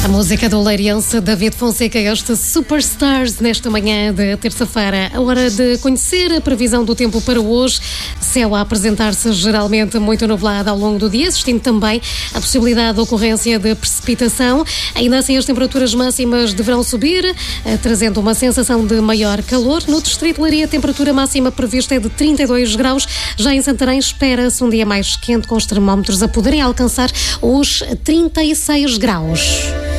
A música do leirense David Fonseca, este Superstars, nesta manhã de terça-feira. A hora de conhecer a previsão do tempo para hoje. Céu a apresentar-se geralmente muito nublado ao longo do dia, existindo também a possibilidade de ocorrência de precipitação. Ainda assim, as temperaturas máximas deverão subir, trazendo uma sensação de maior calor. No distrito de Leiria, a temperatura máxima prevista é de 32 graus. Já em Santarém, espera-se um dia mais quente, com os termómetros a poderem alcançar os 36 graus.